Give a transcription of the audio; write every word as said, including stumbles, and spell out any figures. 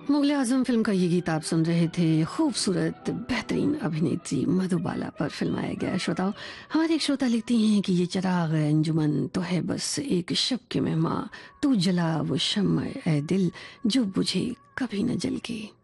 मुगले आजम film का ये गीत आप सुन रहे थे। खूबसूरत बेहतरीन अभिनेत्री मधुबाला पर फिल्माया गया। श्रोताओं, हमारे एक श्रोता लिखती हैं कि ये चिराग अंजुमन तो है बस एक शब के मेहमान, तू जला वो शम्म ए दिल जो बुझे कभी न जल के।